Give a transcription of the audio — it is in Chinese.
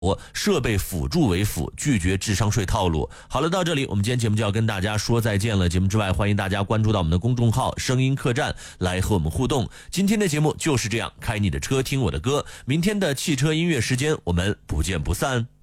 设备辅助为辅，拒绝智商税套路。好了，到这里我们今天节目就要跟大家说再见了。节目之外，欢迎大家关注到我们的公众号声音客栈来和我们互动。今天的节目就是这样，开你的车听我的歌，明天的汽车音乐时间我们不见不散。